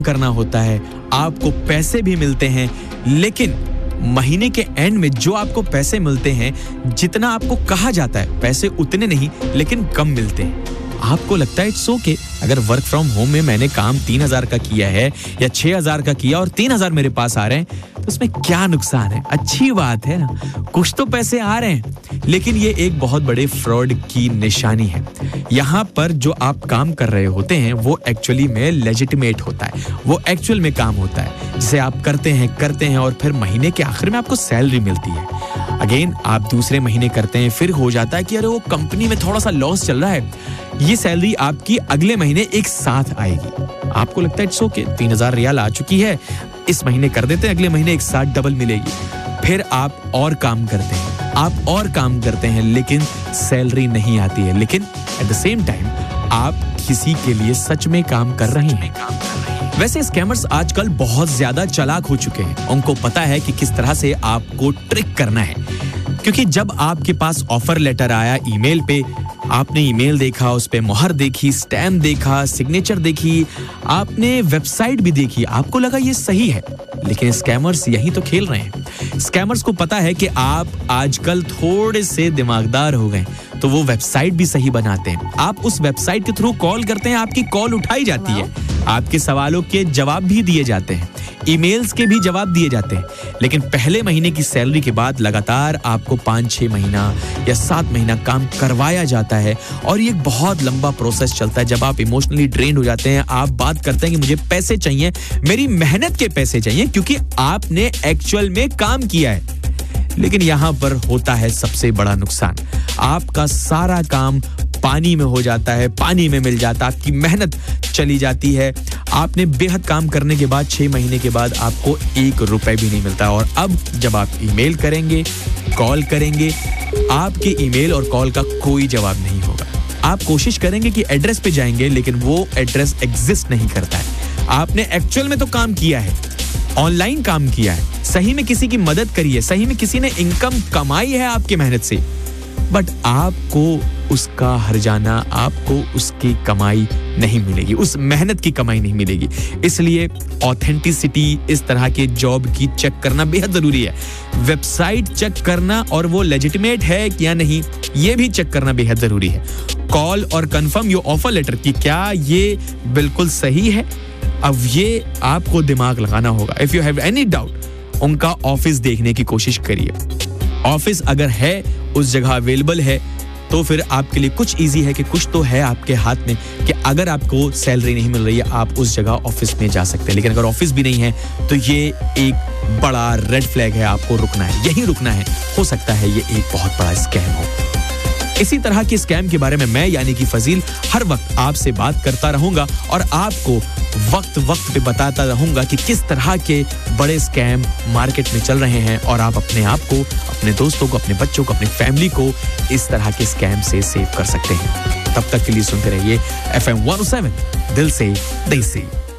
करना होता है, आपको पैसे भी मिलते हैं, लेकिन महीने के एंड में जो आपको पैसे मिलते हैं, जितना आपको कहा जाता है पैसे उतने नहीं लेकिन कम मिलते हैं। आपको लगता है इट्स ओके, अगर वर्क फ्रॉम होम में मैंने काम 3,000 का किया है या 6,000 का किया और 3,000 मेरे पास आ रहे हैं, तो उसमें क्या नुकसान है? अच्छी बात है ना, कुछ तो पैसे आ रहे हैं। लेकिन ये एक बहुत बड़े फ्रॉड की निशानी है। यहाँ पर जो आप काम कर रहे होते हैं वो एक्चुअली में लेजिटिमेट होता है, वो एक्चुअल में काम होता है जिसे आप करते हैं और फिर महीने के आखिर में आपको सैलरी मिलती है। अगेन आप दूसरे महीने करते हैं, फिर हो जाता है कि अरे वो कंपनी में थोड़ा सा लॉस चल रहा है, ये सैलरी आपकी अगले महीने एक साथ आएगी। आपको लगता है इट्स ओके, 3,000 रियाल आ चुकी है, इस महीने कर देते हैं, अगले महीने एक साथ डबल मिलेगी। फिर आप और काम करते हैं, लेकिन सैलरी नहीं आती है। लेकिन एट द सेम टाइम आप किसी के लिए सच में काम कर रहे हैं। वैसे स्कैमर्स आजकल बहुत ज्यादा चालाक हो चुके हैं, उनको पता है कि किस तरह से आपको ट्रिक करना है। क्योंकि जब आपके पास ऑफर लेटर आया ईमेल पे, आपने ईमेल देखा, उस पे मोहर देखी, स्टैम्प देखा, सिग्नेचर देखी, आपने वेबसाइट भी देखी, आपको लगा ये सही है, लेकिन स्कैमर्स यही तो खेल रहे हैं। स्कैमर्स को पता है कि आप आजकल थोड़े से दिमागदार हो गए, तो वो वेबसाइट भी सही बनाते हैं। आप उस वेबसाइट के थ्रू कॉल करते हैं, आपकी कॉल उठाई जाती है, आपके सवालों के जवाब भी दिए जाते हैं, ईमेल्स के भी जवाब दिए जाते हैं। लेकिन पहले महीने की सैलरी के बाद लगातार आपको 5-6 महीना या 7 महीना काम करवाया जाता है, और ये एक बहुत लंबा प्रोसेस चलता है। जब आप इमोशनली ड्रेन्ड हो जाते हैं, आप बात करते हैं कि मुझे पैसे चाहिए, मेरी मेहनत के पैसे चाहिए, क्योंकि आपने एक्चुअल में काम किया है। लेकिन यहां पर होता है सबसे बड़ा नुकसान, आपका सारा काम पानी में हो जाता है, पानी में मिल जाता है, आपकी मेहनत चली जाती है। आपने बेहद काम करने के बाद 6 महीने के बाद आपको 1 रुपए भी नहीं मिलता। और अब जब आप ईमेल करेंगे, कॉल करेंगे, आपके ईमेल और कॉल का कोई जवाब नहीं होगा। आप कोशिश करेंगे कि एड्रेस पे जाएंगे, लेकिन वो एड्रेस एग्जिस्ट नहीं करता है। आपने एक्चुअल में तो काम किया है, ऑनलाइन काम किया है, सही में किसी की मदद करी है, सही में किसी ने इनकम कमाई है आपकी मेहनत से, बट आपको उसका हर्जाना, आपको उसकी कमाई नहीं मिलेगी, उस मेहनत की कमाई नहीं मिलेगी। इसलिए ऑथेंटिसिटी इस तरह के जॉब की चेक करना बेहद जरूरी है। वेबसाइट चेक करना और वो लेजिटिमेट है या नहीं, ये भी चेक करना बेहद जरूरी है। कॉल और कंफर्म योर ऑफर लेटर कि क्या ये बिल्कुल सही है। अब ये आपको दिमाग लगाना होगा। If you have any doubt, उनका ऑफिस देखने की कोशिश करिए। ऑफिस अगर है, उस जगह अवेलेबल है, तो फिर आपके लिए कुछ इजी है कि कुछ तो है आपके हाथ में कि अगर आपको सैलरी नहीं मिल रही है, आप उस जगह ऑफिस में जा सकते हैं। लेकिन अगर ऑफिस भी नहीं है, तो ये एक बड़ा रेड फ्लैग है, आपको रुकना है, यही रुकना है। हो सकता है ये एक बहुत बड़ा स्कैम हो। इसी तरह के स्कैम के बारे में मैं यानी कि फजील हर वक्त आपसे बात करता रहूंगा और आपको वक्त वक्त पे बताता रहूंगा कि किस तरह के बड़े स्कैम मार्केट में चल रहे हैं, और आप अपने आप को, अपने दोस्तों को, अपने बच्चों को, अपनी फैमिली को इस तरह के स्कैम से सेव कर सकते हैं। तब तक के लिए सुनते रहिए FM 107 दिल से देसी।